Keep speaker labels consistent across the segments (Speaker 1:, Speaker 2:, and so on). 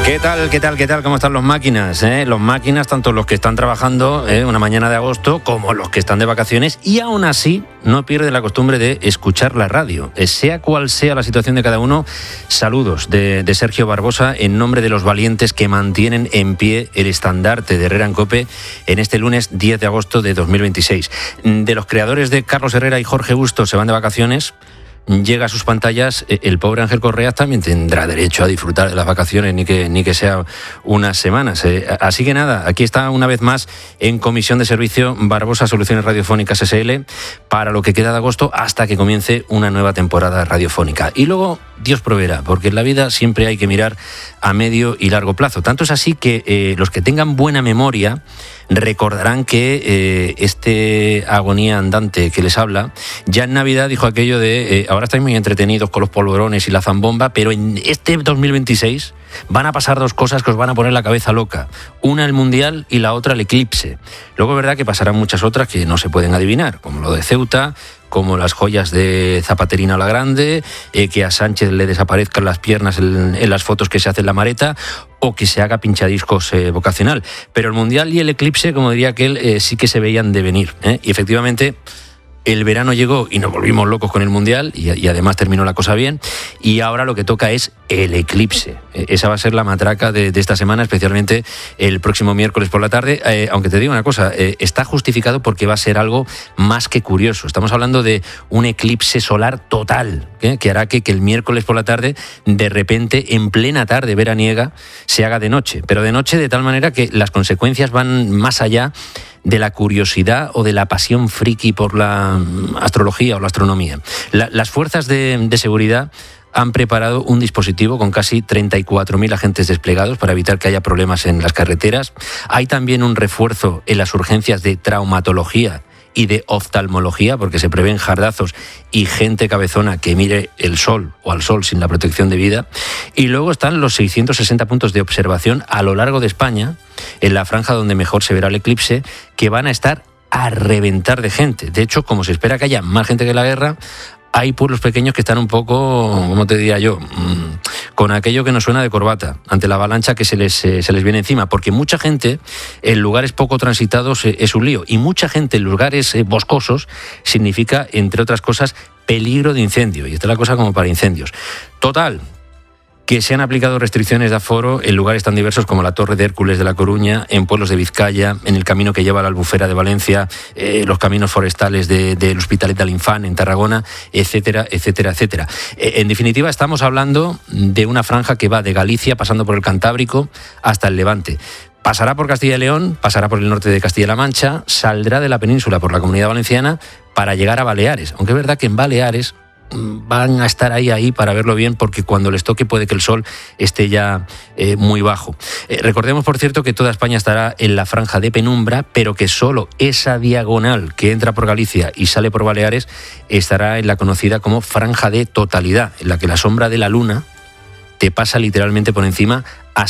Speaker 1: ¿Qué tal? ¿Cómo están los máquinas? Los máquinas, tanto los que están trabajando una mañana de agosto como los que están de vacaciones, y aún así no pierde la costumbre de escuchar la radio. Sea cual sea la situación de cada uno, saludos de Sergio Barbosa en nombre de los valientes que mantienen en pie el estandarte de Herrera en COPE en este lunes 10 de agosto de 2026. De los creadores de Carlos Herrera y Jorge Bustos se van de vacaciones. Llega a sus pantallas, el pobre Ángel Correas también tendrá derecho a disfrutar de las vacaciones, ni que sea unas semanas. Así que nada, aquí está una vez más en comisión de servicio Barbosa Soluciones Radiofónicas S.L. para lo que queda de agosto hasta que comience una nueva temporada radiofónica. Y luego Dios proveerá, porque en la vida siempre hay que mirar a medio y largo plazo. Tanto es así que los que tengan buena memoria recordarán que este agonía andante que les habla, ya en Navidad dijo aquello de ahora estáis muy entretenidos con los polvorones y la zambomba, pero en este 2026 van a pasar dos cosas que os van a poner la cabeza loca. Una el Mundial y la otra el eclipse. Luego es verdad que pasarán muchas otras que no se pueden adivinar, como lo de Ceuta, como las joyas de Zapaterina la Grande, que a Sánchez le desaparezcan las piernas en las fotos que se hace en la Mareta, o que se haga pinchadiscos vocacional. Pero el Mundial y el eclipse, como diría aquel, sí que se veían de venir. Y efectivamente, el verano llegó y nos volvimos locos con el Mundial y además terminó la cosa bien, y ahora lo que toca es el eclipse. Esa va a ser la matraca de esta semana, especialmente el próximo miércoles por la tarde, aunque te digo una cosa, está justificado porque va a ser algo más que curioso. Estamos hablando de un eclipse solar total, que hará que el miércoles por la tarde, de repente, en plena tarde veraniega, se haga de noche, pero de noche de tal manera que las consecuencias van más allá de la curiosidad o de la pasión friki por la astrología o la astronomía. Las fuerzas de seguridad han preparado un dispositivo con casi 34.000 agentes desplegados para evitar que haya problemas en las carreteras. Hay también un refuerzo en las urgencias de traumatología y de oftalmología, porque se prevén jardazos y gente cabezona que mire el sol o al sol sin la protección de vida. Y luego están los 660 puntos de observación a lo largo de España, en la franja donde mejor se verá el eclipse, que van a estar a reventar de gente. De hecho, como se espera que haya más gente que en la guerra, hay pueblos pequeños que están un poco, ¿cómo te diría yo?, con aquello que nos suena de corbata, ante la avalancha que se les viene encima, porque mucha gente en lugares poco transitados es un lío, y mucha gente en lugares boscosos significa, entre otras cosas, peligro de incendio, y esta es la cosa como para incendios. Total, que se han aplicado restricciones de aforo en lugares tan diversos como la Torre de Hércules de La Coruña, en pueblos de Vizcaya, en el camino que lleva a la Albufera de Valencia, los caminos forestales del Hospitalet de Alinfán en Tarragona, etcétera, etcétera, etcétera. En definitiva, estamos hablando de una franja que va de Galicia, pasando por el Cantábrico, hasta el Levante. Pasará por Castilla y León, pasará por el norte de Castilla-La Mancha, saldrá de la península por la Comunidad Valenciana para llegar a Baleares. Aunque es verdad que en Baleares van a estar ahí para verlo bien, porque cuando les toque puede que el sol esté ya muy bajo. Recordemos, por cierto, que toda España estará en la franja de penumbra, pero que solo esa diagonal que entra por Galicia y sale por Baleares estará en la conocida como franja de totalidad, en la que la sombra de la luna te pasa literalmente por encima a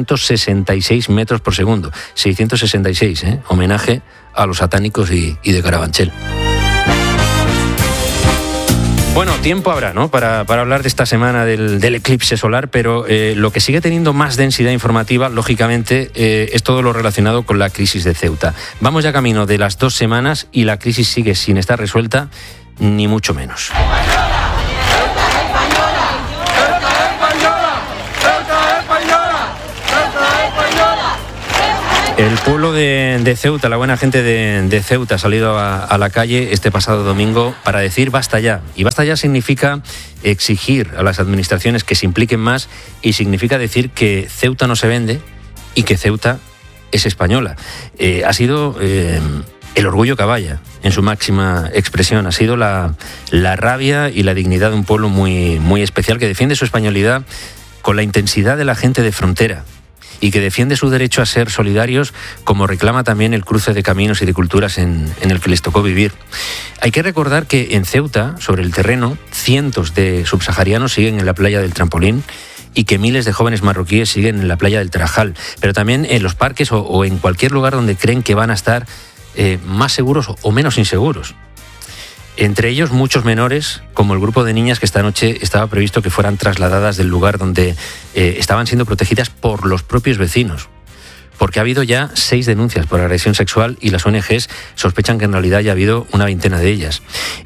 Speaker 1: 666 metros por segundo. 666, homenaje a los satánicos y de Carabanchel. Bueno, tiempo habrá, ¿no?, para hablar de esta semana del eclipse solar, pero lo que sigue teniendo más densidad informativa, lógicamente, es todo lo relacionado con la crisis de Ceuta. Vamos ya camino de las 2 semanas y la crisis sigue sin estar resuelta, ni mucho menos. El pueblo de Ceuta, la buena gente de Ceuta ha salido a la calle este pasado domingo para decir basta ya. Y basta ya significa exigir a las administraciones que se impliquen más, y significa decir que Ceuta no se vende y que Ceuta es española. Ha sido el orgullo caballa en su máxima expresión. Ha sido la rabia y la dignidad de un pueblo muy, muy especial, que defiende su españolidad con la intensidad de la gente de frontera, y que defiende su derecho a ser solidarios, como reclama también el cruce de caminos y de culturas en el que les tocó vivir. Hay que recordar que en Ceuta, sobre el terreno, cientos de subsaharianos siguen en la playa del Trampolín, y que miles de jóvenes marroquíes siguen en la playa del Tarajal, pero también en los parques o en cualquier lugar donde creen que van a estar más seguros o menos inseguros. Entre ellos muchos menores, como el grupo de niñas que esta noche estaba previsto que fueran trasladadas del lugar donde estaban siendo protegidas por los propios vecinos. Porque ha habido ya 6 denuncias por agresión sexual y las ONGs sospechan que en realidad ya ha habido una veintena de ellas.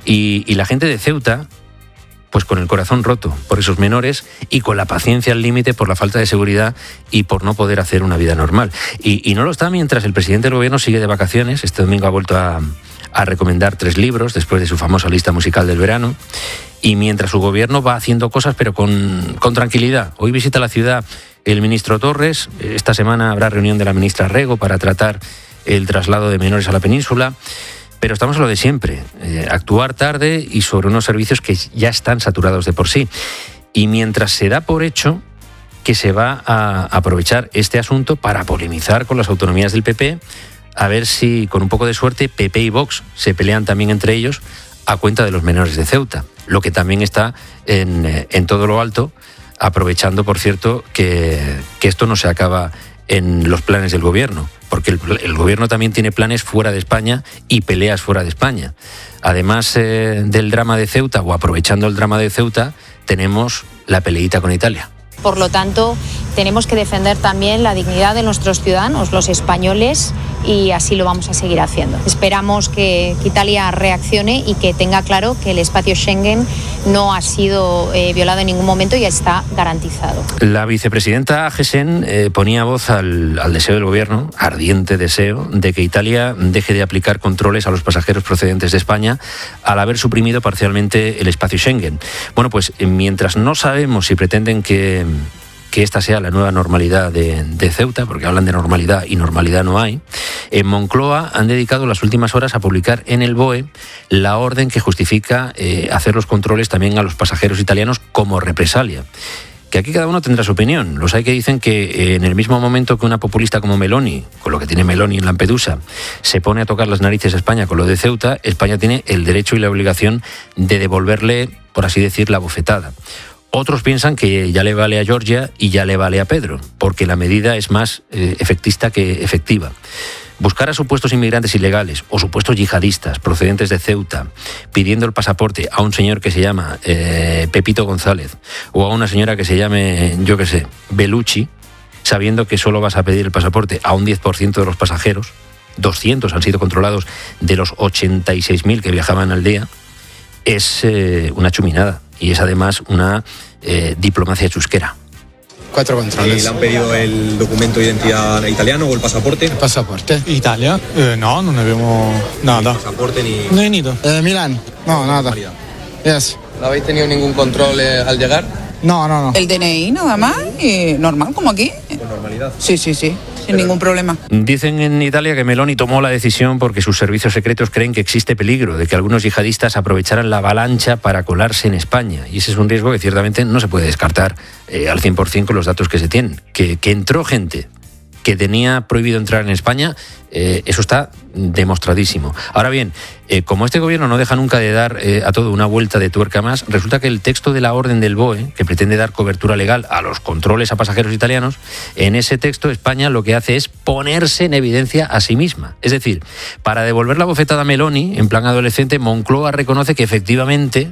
Speaker 1: Y la gente de Ceuta, pues con el corazón roto por esos menores y con la paciencia al límite por la falta de seguridad y por no poder hacer una vida normal. Y no lo está mientras el presidente del gobierno sigue de vacaciones. Este domingo ha vuelto a recomendar 3 libros después de su famosa lista musical del verano. Y mientras su gobierno va haciendo cosas, pero con tranquilidad. Hoy visita la ciudad el ministro Torres. Esta semana habrá reunión de la ministra Rego para tratar el traslado de menores a la península. Pero estamos a lo de siempre, actuar tarde y sobre unos servicios que ya están saturados de por sí. Y mientras se da por hecho que se va a aprovechar este asunto para polemizar con las autonomías del PP, a ver si con un poco de suerte PP y Vox se pelean también entre ellos a cuenta de los menores de Ceuta, lo que también está en todo lo alto, aprovechando, por cierto, que esto no se acaba en los planes del gobierno, porque el gobierno también tiene planes fuera de España y peleas fuera de España. Además del drama de Ceuta, o aprovechando el drama de Ceuta, tenemos la peleita con Italia.
Speaker 2: Por lo tanto, tenemos que defender también la dignidad de nuestros ciudadanos, los españoles, y así lo vamos a seguir haciendo. Esperamos que Italia reaccione y que tenga claro que el espacio Schengen no ha sido violado en ningún momento y está garantizado.
Speaker 1: La vicepresidenta Gessen ponía voz al deseo del gobierno, ardiente deseo, de que Italia deje de aplicar controles a los pasajeros procedentes de España al haber suprimido parcialmente el espacio Schengen. Bueno, pues mientras no sabemos si pretenden que esta sea la nueva normalidad de Ceuta, porque hablan de normalidad y normalidad no hay, en Moncloa han dedicado las últimas horas a publicar en el BOE la orden que justifica hacer los controles también a los pasajeros italianos como represalia. Que aquí cada uno tendrá su opinión. Los hay que dicen que en el mismo momento que una populista como Meloni, con lo que tiene Meloni en Lampedusa, se pone a tocar las narices a España con lo de Ceuta, España tiene el derecho y la obligación de devolverle, por así decir, la bofetada. Otros piensan que ya le vale a Georgia y ya le vale a Pedro, porque la medida es más efectista que efectiva. Buscar a supuestos inmigrantes ilegales o supuestos yihadistas procedentes de Ceuta pidiendo el pasaporte a un señor que se llama Pepito González o a una señora que se llame, yo qué sé, Bellucci, sabiendo que solo vas a pedir el pasaporte a un 10% de los pasajeros, 200 han sido controlados de los 86.000 que viajaban al día, es una chuminada y es además una diplomacia chusquera.
Speaker 3: 4 controles.
Speaker 4: ¿Y le han pedido el documento de identidad italiano o el pasaporte?
Speaker 3: Il passaporte? Italia? No, non abbiamo nada.
Speaker 4: ¿Pasaporte ni...?
Speaker 3: No he ido. Milán? No, nada. Yes.
Speaker 4: ¿No habéis tenido ningún control al llegar?
Speaker 3: No.
Speaker 5: El DNI nada más, y normal, como aquí.
Speaker 4: ¿Con normalidad?
Speaker 5: Sí, sin ningún problema.
Speaker 1: Dicen en Italia que Meloni tomó la decisión porque sus servicios secretos creen que existe peligro de que algunos yihadistas aprovecharan la avalancha para colarse en España. Y ese es un riesgo que ciertamente no se puede descartar al 100% con los datos que se tienen. Que entró gente que tenía prohibido entrar en España, eso está demostradísimo. Ahora bien, como este gobierno no deja nunca de dar a todo una vuelta de tuerca más, resulta que el texto de la orden del BOE, que pretende dar cobertura legal a los controles a pasajeros italianos, en ese texto España lo que hace es ponerse en evidencia a sí misma. Es decir, para devolver la bofetada a Meloni, en plan adolescente, Moncloa reconoce que efectivamente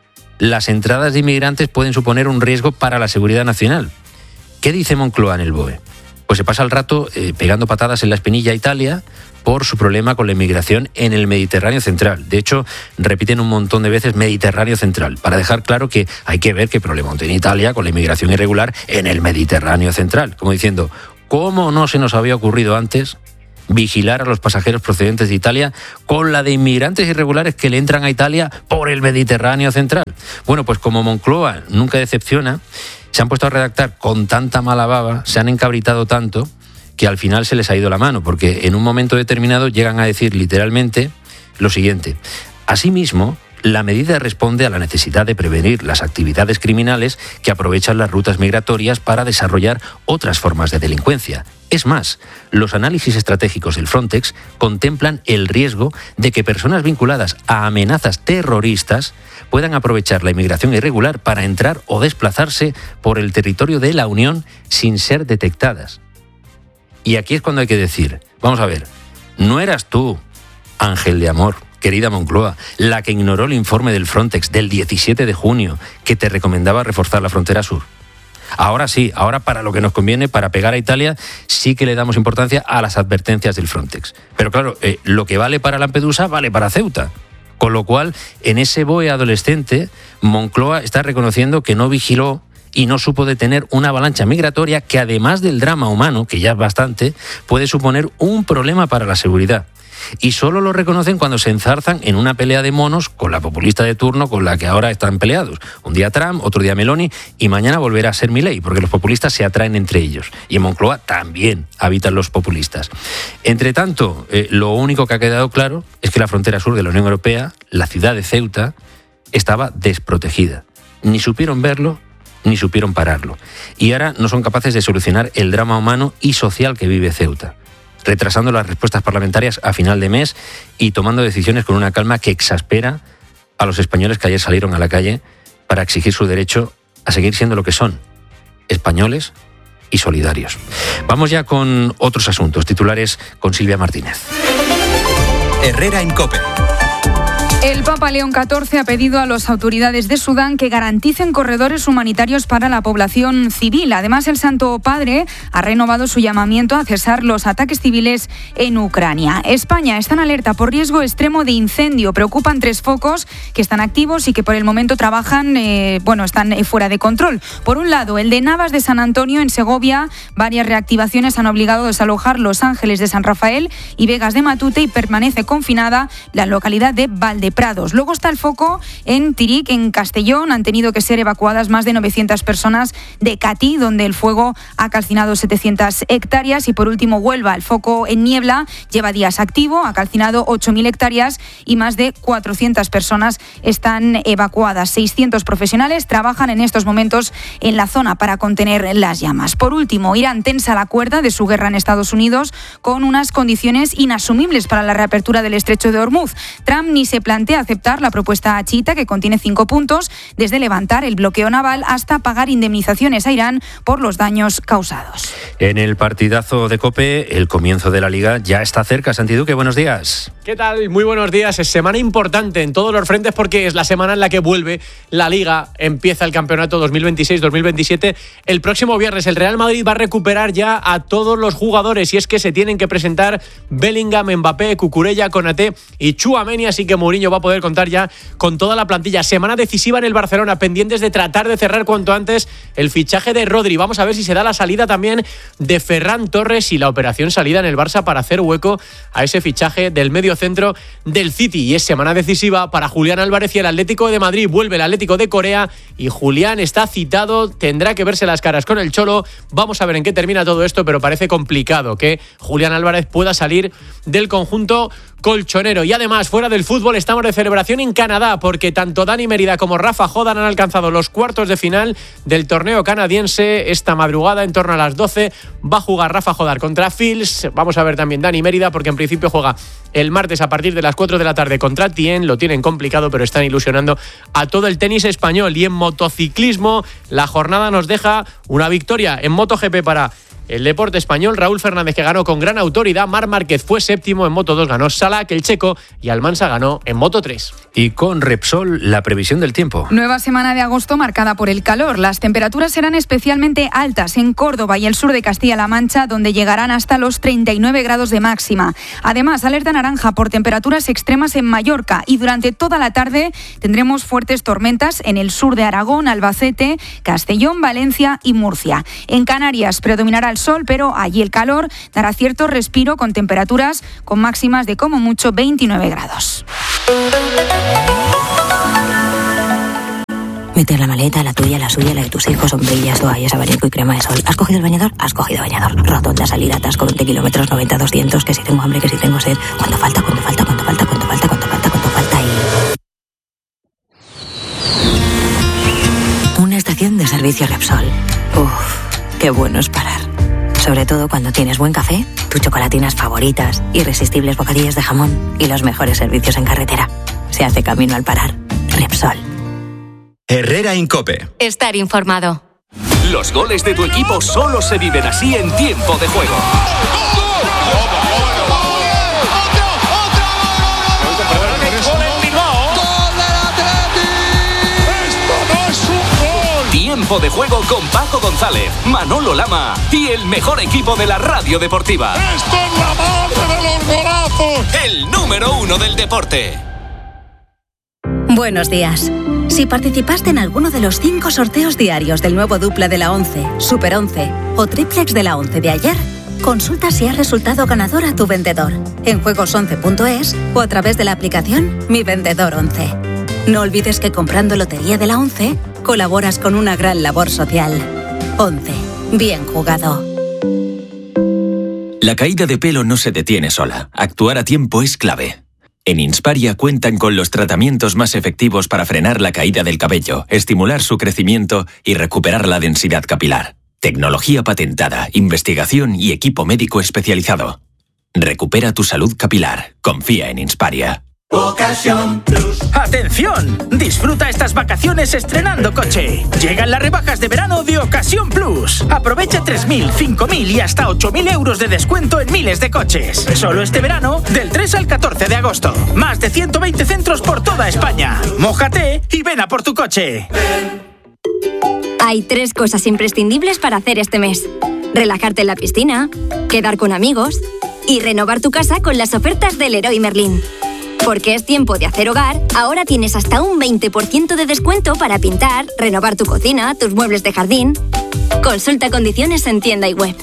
Speaker 1: las entradas de inmigrantes pueden suponer un riesgo para la seguridad nacional. ¿Qué dice Moncloa en el BOE? Pues se pasa el rato pegando patadas en la espinilla a Italia por su problema con la inmigración en el Mediterráneo central. De hecho, repiten un montón de veces Mediterráneo central, para dejar claro que hay que ver qué problema tiene Italia con la inmigración irregular en el Mediterráneo central. Como diciendo, ¿cómo no se nos había ocurrido antes vigilar a los pasajeros procedentes de Italia con la de inmigrantes irregulares que le entran a Italia por el Mediterráneo central? Bueno, pues como Moncloa nunca decepciona, se han puesto a redactar con tanta mala baba, se han encabritado tanto, que al final se les ha ido la mano, porque en un momento determinado llegan a decir literalmente lo siguiente. Asimismo, la medida responde a la necesidad de prevenir las actividades criminales que aprovechan las rutas migratorias para desarrollar otras formas de delincuencia. Es más, los análisis estratégicos del Frontex contemplan el riesgo de que personas vinculadas a amenazas terroristas puedan aprovechar la inmigración irregular para entrar o desplazarse por el territorio de la Unión sin ser detectadas. Y aquí es cuando hay que decir, vamos a ver, no eras tú, ángel de amor, querida Moncloa, la que ignoró el informe del Frontex del 17 de junio que te recomendaba reforzar la frontera sur. Ahora sí, ahora para lo que nos conviene, para pegar a Italia, sí que le damos importancia a las advertencias del Frontex. Pero claro, lo que vale para Lampedusa vale para Ceuta. Con lo cual, en ese BOE adolescente, Moncloa está reconociendo que no vigiló y no supo detener una avalancha migratoria que, además del drama humano, que ya es bastante, puede suponer un problema para la seguridad. Y solo lo reconocen cuando se enzarzan en una pelea de monos con la populista de turno con la que ahora están peleados. Un día Trump, otro día Meloni y mañana volverá a ser Milei, porque los populistas se atraen entre ellos. Y en Moncloa también habitan los populistas. Entre tanto, lo único que ha quedado claro es que la frontera sur de la Unión Europea, la ciudad de Ceuta, estaba desprotegida. Ni supieron verlo, ni supieron pararlo. Y ahora no son capaces de solucionar el drama humano y social que vive Ceuta, retrasando las respuestas parlamentarias a final de mes y tomando decisiones con una calma que exaspera a los españoles que ayer salieron a la calle para exigir su derecho a seguir siendo lo que son, españoles y solidarios. Vamos ya con otros asuntos, titulares con Silvia Martínez.
Speaker 6: Herrera en COPE.
Speaker 7: El Papa León XIV ha pedido a las autoridades de Sudán que garanticen corredores humanitarios para la población civil. Además, el Santo Padre ha renovado su llamamiento a cesar los ataques civiles en Ucrania. España está en alerta por riesgo extremo de incendio. Preocupan 3 focos que están activos y que por el momento trabajan, están fuera de control. Por un lado, el de Navas de San Antonio en Segovia. Varias reactivaciones han obligado a desalojar Los Ángeles de San Rafael y Vegas de Matute y permanece confinada la localidad de Valdeprados. Luego está el foco en Tiric, en Castellón. Han tenido que ser evacuadas más de 900 personas de Catí, donde el fuego ha calcinado 700 hectáreas. Y por último, Huelva, el foco en Niebla, lleva días activo, ha calcinado 8.000 hectáreas y más de 400 personas están evacuadas. 600 profesionales trabajan en estos momentos en la zona para contener las llamas. Por último, Irán tensa la cuerda de su guerra en Estados Unidos con unas condiciones inasumibles para la reapertura del estrecho de Hormuz. Trump ni se plantea aceptar la propuesta chiita, que contiene 5 puntos, desde levantar el bloqueo naval hasta pagar indemnizaciones a Irán por los daños causados.
Speaker 1: En el partidazo de COPE, el comienzo de la Liga ya está cerca. Santi Duque, buenos días.
Speaker 8: ¿Qué tal? Muy buenos días. Es semana importante en todos los frentes porque es la semana en la que vuelve la Liga. Empieza el campeonato 2026-2027. El próximo viernes el Real Madrid va a recuperar ya a todos los jugadores y es que se tienen que presentar Bellingham, Mbappé, Cucurella, Konaté y Tchouaméni, así que Mourinho va a poder contar ya con toda la plantilla. Semana decisiva en el Barcelona, pendientes de tratar de cerrar cuanto antes el fichaje de Rodri. Vamos a ver si se da la salida también de Ferran Torres y la operación salida en el Barça para hacer hueco a ese fichaje del medio centro del City. Y es semana decisiva para Julián Álvarez y el Atlético de Madrid. Vuelve el Atlético de Corea y Julián está citado, tendrá que verse las caras con el Cholo. Vamos a ver en qué termina todo esto, pero parece complicado que Julián Álvarez pueda salir del conjunto colchonero. Y además, fuera del fútbol, estamos de celebración en Canadá porque tanto Dani Mérida como Rafa Jodan han alcanzado los cuartos de final del torneo canadiense. Esta madrugada, en torno a las 12, va a jugar Rafa Jodan contra Fils. Vamos a ver también Dani Mérida porque en principio juega el martes a partir de las 4 de la tarde contra Tien. Lo tienen complicado, pero están ilusionando a todo el tenis español. Y en motociclismo, la jornada nos deja una victoria en MotoGP para el deporte español. Raúl Fernández, que ganó con gran autoridad. Marc Márquez fue séptimo. En Moto2 ganó Salak, el checo, y Almansa ganó en Moto3.
Speaker 1: Y con Repsol, la previsión del tiempo.
Speaker 7: Nueva semana de agosto marcada por el calor. Las temperaturas serán especialmente altas en Córdoba y el sur de Castilla-La Mancha, donde llegarán hasta los 39 grados de máxima. Además, alerta naranja por temperaturas extremas en Mallorca, y durante toda la tarde tendremos fuertes tormentas en el sur de Aragón, Albacete, Castellón, Valencia y Murcia. En Canarias predominará el sol, pero allí el calor dará cierto respiro con temperaturas con máximas de como mucho 29 grados.
Speaker 9: Meter la maleta, la tuya, la suya, la de tus hijos, sombrillas, toallas, abanico y crema de sol. ¿Has cogido el bañador? Has cogido bañador. Rotonda, salida, atasco, 20 kilómetros, 90, 200, que si tengo hambre, que si tengo sed. ¿Cuánto falta? ¿Cuánto falta? ¿Cuánto falta? ¿Cuánto falta? ¿Cuánto falta? ¿Cuánto falta? Y... una estación de servicio Repsol. Uf, qué bueno es parar. Sobre todo cuando tienes buen café, tus chocolatinas favoritas, irresistibles bocadillos de jamón y los mejores servicios en carretera. Se hace camino al parar. Repsol.
Speaker 6: Herrera en COPE.
Speaker 10: Estar informado.
Speaker 11: Los goles de tu equipo solo se viven así en tiempo de juego. Tiempo de Juego con Paco González, Manolo Lama y el mejor equipo de la radio deportiva.
Speaker 10: ¡Esto es la madre de los golazos!
Speaker 11: El número 1 del deporte.
Speaker 12: Buenos días. Si participaste en alguno de los 5 sorteos diarios del nuevo Dupla de la 11, Super 11 o Triplex de la 11 de ayer, consulta si has resultado ganador a tu vendedor en juegos11.es o a través de la aplicación Mi Vendedor 11. No olvides que comprando Lotería de la 11 colaboras con una gran labor social. 11. Bien jugado.
Speaker 13: La caída de pelo no se detiene sola. Actuar a tiempo es clave. En Insparia cuentan con los tratamientos más efectivos para frenar la caída del cabello, estimular su crecimiento y recuperar la densidad capilar. Tecnología patentada, investigación y equipo médico especializado. Recupera tu salud capilar. Confía en Insparia.
Speaker 14: Ocasión Plus. ¡Atención! Disfruta estas vacaciones estrenando coche. Llegan las rebajas de verano de Ocasión Plus. Aprovecha 3.000, 5.000 y hasta 8.000 euros de descuento en miles de coches. Solo este verano, del 3 al 14 de agosto. Más de 120 centros por toda España. Mójate y ven a por tu coche.
Speaker 15: Hay 3 cosas imprescindibles para hacer este mes: relajarte en la piscina, quedar con amigos y renovar tu casa con las ofertas del Leroy Merlin. Porque es tiempo de hacer hogar, ahora tienes hasta un 20% de descuento para pintar, renovar tu cocina, tus muebles de jardín. Consulta condiciones en tienda y web.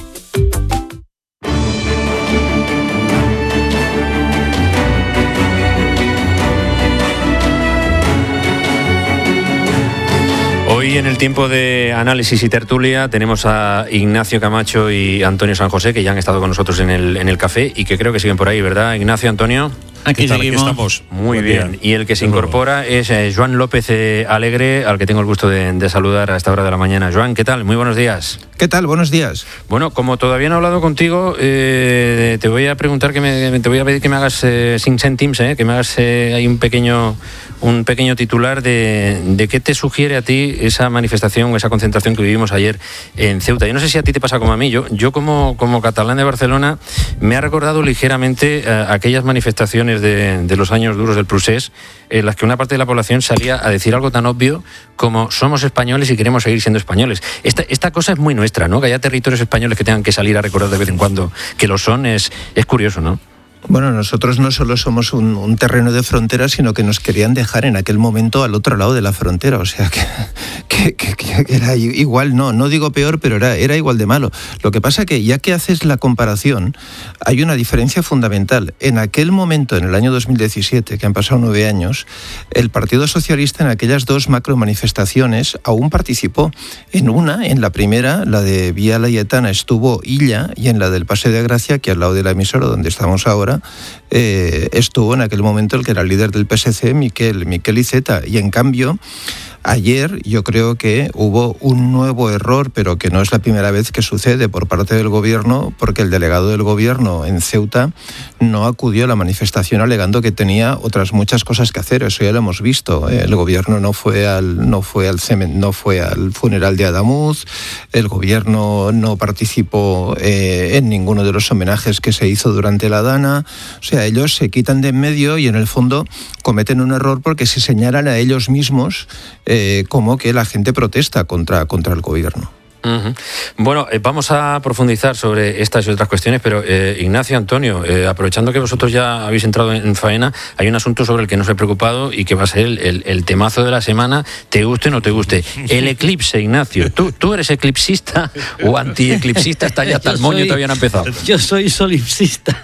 Speaker 1: Hoy en el tiempo de análisis y tertulia tenemos a Ignacio Camacho y Antonio San José, que ya han estado con nosotros en el café y que creo que siguen por ahí, ¿verdad, Ignacio, Antonio?
Speaker 16: Aquí seguimos.
Speaker 1: Aquí estamos. Muy bien. Y el que se incorpora es Joan López Alegre, al que tengo el gusto de saludar a esta hora de la mañana. Joan, ¿qué tal? Muy buenos días.
Speaker 17: ¿Qué tal? Buenos días.
Speaker 1: Bueno, como todavía no he hablado contigo, te voy a preguntar te voy a pedir que me hagas sin céntims, que me hagas ahí un pequeño titular de qué te sugiere a ti esa manifestación, esa concentración que vivimos ayer en Ceuta. Yo no sé si a ti te pasa como a mí. Yo como catalán de Barcelona me ha recordado ligeramente aquellas manifestaciones de los años duros del Procés, en las que una parte de la población salía a decir algo tan obvio como somos españoles y queremos seguir siendo españoles. Esta cosa es muy nuestra, ¿no? Que haya territorios españoles que tengan que salir a recordar de vez en cuando que lo son, es curioso, ¿no?
Speaker 17: Bueno, nosotros no solo somos un terreno de frontera, sino que nos querían dejar en aquel momento al otro lado de la frontera. O sea, que era igual, no digo peor, pero era igual de malo. Lo que pasa que, ya que haces la comparación, hay una diferencia fundamental. En aquel momento, en el año 2017, que han pasado 9 años, el Partido Socialista en aquellas 2 macromanifestaciones aún participó. En la primera, la de Vía Laietana, estuvo Illa, y en la del Paseo de Gracia, que al lado de la emisora donde estamos ahora, estuvo en aquel momento el que era el líder del PSC, Miquel Iceta, y en cambio ayer yo creo que hubo un nuevo error, pero que no es la primera vez que sucede por parte del gobierno, porque el delegado del gobierno en Ceuta no acudió a la manifestación alegando que tenía otras muchas cosas que hacer. Eso ya lo hemos visto. El gobierno no fue al funeral de Adamuz, el gobierno no participó en ninguno de los homenajes que se hizo durante la Dana. O sea, ellos se quitan de en medio y en el fondo cometen un error porque se señalan a ellos mismos como que la gente protesta contra el gobierno.
Speaker 1: Uh-huh. Bueno, vamos a profundizar sobre estas y otras cuestiones, pero Ignacio, Antonio, aprovechando que vosotros ya habéis entrado en faena, hay un asunto sobre el que no os he preocupado y que va a ser el temazo de la semana, te guste o no te guste. El eclipse, Ignacio. ¿Tú eres eclipsista o anti-eclipsista? Está ya hasta el moño y todavía no ha empezado.
Speaker 16: Yo soy solipsista.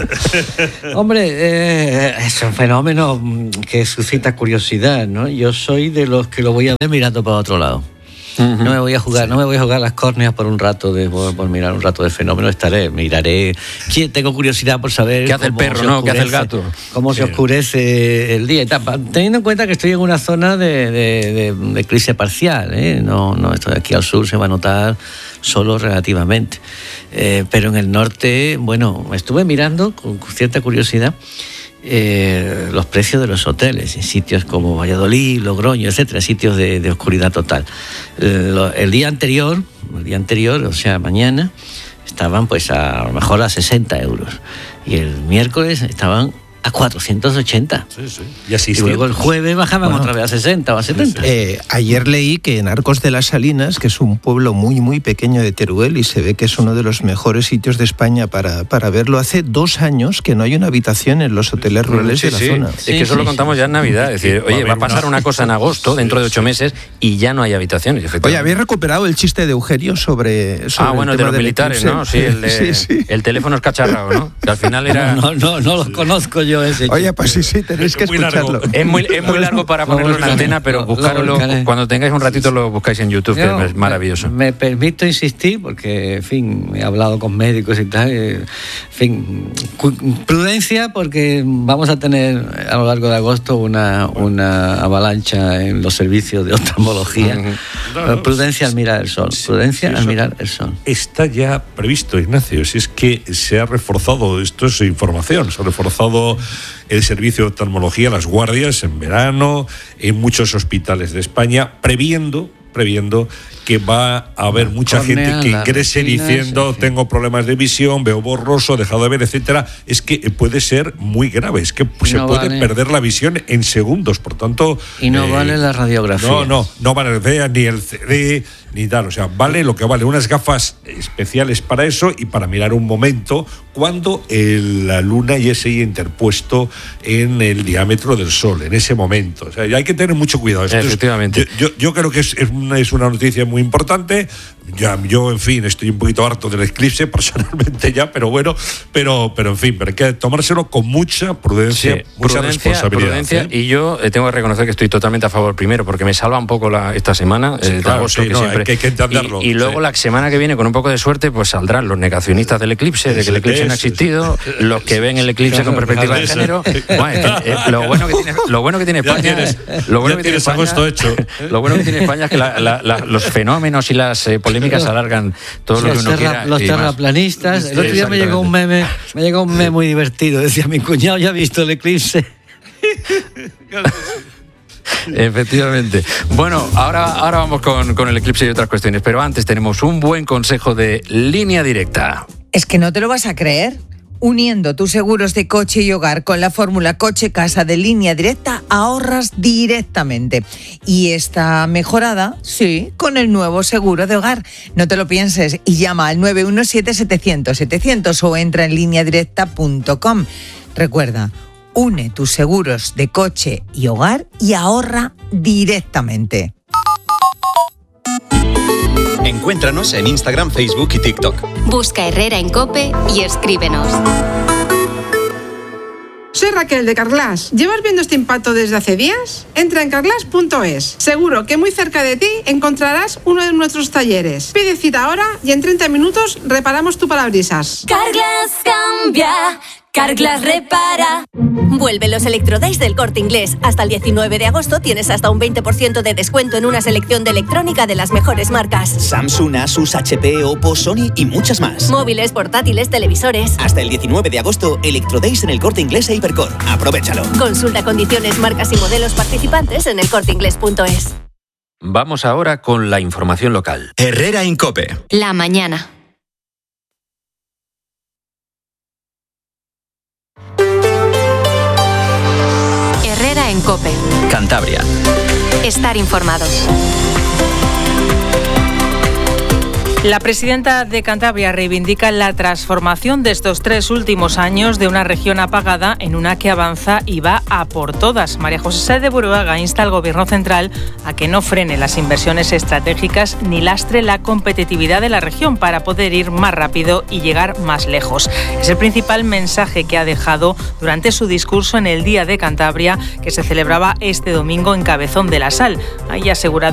Speaker 16: Hombre, es un fenómeno que suscita curiosidad, ¿no? Yo soy de los que lo voy a ver mirando para otro lado. Uh-huh. No me voy a jugar las córneas por un rato por mirar un rato de fenómeno. Miraré. Tengo curiosidad por saber
Speaker 1: qué hace el perro, ¿no? ¿Qué hace el gato?
Speaker 16: Cómo se oscurece el día y tal. Teniendo en cuenta que estoy en una zona de eclipse parcial, no estoy aquí al sur, se va a notar solo relativamente. Pero en el norte, bueno, estuve mirando con cierta curiosidad los precios de los hoteles en sitios como Valladolid, Logroño, etcétera, sitios de oscuridad total. El día anterior, o sea, mañana, estaban pues a lo mejor a 60 euros y el miércoles estaban a 480.
Speaker 18: Sí. Y así.
Speaker 16: Y luego el jueves bajaban otra vez a 60 o a 70.
Speaker 17: Ayer leí que en Arcos de las Salinas, que es un pueblo muy, muy pequeño de Teruel, y se ve que es uno de los mejores sitios de España para verlo, hace 2 años que no hay una habitación en los hoteles rurales de la zona.
Speaker 1: Es que eso lo contamos ya en Navidad. Es decir, oye, va a pasar una cosa en agosto, dentro de 8 meses, y ya no hay habitaciones.
Speaker 17: Oye, ¿habéis recuperado el chiste de Eugenio sobre
Speaker 1: bueno, el de los militares, ¿no? Sí, el teléfono escacharrado, ¿no? Que al final era...
Speaker 16: No lo conozco yo ese.
Speaker 17: Oye, pues sí, tenéis que escucharlo.
Speaker 1: Es muy largo para ponerlo en antena, pero buscarlo cuando tengáis un ratito, lo buscáis en YouTube, que es maravilloso.
Speaker 16: Me permito insistir, porque, en fin, he hablado con médicos y tal, en fin, prudencia, porque vamos a tener a lo largo de agosto una avalancha en los servicios de oftalmología. Prudencia al mirar el sol. Al mirar el sol.
Speaker 18: Está ya previsto, Ignacio, si es que se ha reforzado, esto es información, se ha reforzado el servicio de oftalmología, las guardias en verano, en muchos hospitales de España, previendo que va a haber mucha gente que ingrese diciendo tengo problemas de visión, veo borroso, he dejado de ver, etcétera. Es que puede ser muy grave, es que se puede perder la visión en segundos, por tanto...
Speaker 16: Y no vale la radiografía.
Speaker 18: No vale ni el CD, ni tal, o sea, vale lo que vale, unas gafas especiales para eso y para mirar un momento cuando la luna ya se haya interpuesto en el diámetro del sol, en ese momento. O sea, hay que tener mucho cuidado.
Speaker 1: Efectivamente.
Speaker 18: Yo creo que es una noticia muy importante. Yo, en fin, estoy un poquito harto del eclipse personalmente ya, pero bueno, pero en fin, pero hay que tomárselo con mucha prudencia, mucha responsabilidad.
Speaker 1: Y yo tengo que reconocer que estoy totalmente a favor, primero, porque me salva un poco esta semana,
Speaker 18: hay que entenderlo.
Speaker 1: Y luego la semana que viene, con un poco de suerte, pues saldrán los negacionistas del eclipse, de que el eclipse no ha existido, los que ven el eclipse con perspectiva de género. Lo bueno que tiene España es que los fenómenos y las polémicas se alargan todo lo que uno quiera.
Speaker 16: Los terraplanistas. El otro día me llegó un meme muy divertido. Decía, mi cuñado ya ha visto el eclipse.
Speaker 1: Efectivamente. Bueno, ahora vamos con el eclipse y otras cuestiones, pero antes tenemos un buen consejo de Línea Directa.
Speaker 19: Es que no te lo vas a creer. Uniendo tus seguros de coche y hogar con la fórmula coche-casa de Línea Directa, ahorras directamente. Y está mejorada, sí, con el nuevo seguro de hogar. No te lo pienses y llama al 917-700-700 o entra en lineadirecta.com. Recuerda, une tus seguros de coche y hogar y ahorra directamente.
Speaker 6: Encuéntranos en Instagram, Facebook y TikTok.
Speaker 20: Busca Herrera en COPE y escríbenos.
Speaker 21: Soy Raquel de Carglass. ¿Llevas viendo este impacto desde hace días? Entra en carglass.es. Seguro que muy cerca de ti encontrarás uno de nuestros talleres. Pide cita ahora y en 30 minutos reparamos tu parabrisas.
Speaker 15: Carglass cambia. Carglass repara. Vuelven los Electrodays del Corte Inglés. Hasta el 19 de agosto tienes hasta un 20% de descuento en una selección de electrónica de las mejores marcas.
Speaker 22: Samsung, Asus, HP, Oppo, Sony y muchas más.
Speaker 15: Móviles, portátiles, televisores.
Speaker 22: Hasta el 19 de agosto, Electrodays en el Corte Inglés e Hipercor. Aprovéchalo.
Speaker 15: Consulta condiciones, marcas y modelos participantes en elcorteinglés.es.
Speaker 1: Vamos ahora con la información local.
Speaker 6: Herrera en COPE.
Speaker 20: La mañana. Herrera en COPE.
Speaker 6: Cantabria.
Speaker 20: Estar informados.
Speaker 23: La presidenta de Cantabria reivindica la transformación de estos 3 últimos años de una región apagada en una que avanza y va a por todas. María José Sáez de Buruaga insta al Gobierno central a que no frene las inversiones estratégicas ni lastre la competitividad de la región para poder ir más rápido y llegar más lejos. Es el principal mensaje que ha dejado durante su discurso en el Día de Cantabria, que se celebraba este domingo en Cabezón de la Sal. Ahí ha asegurado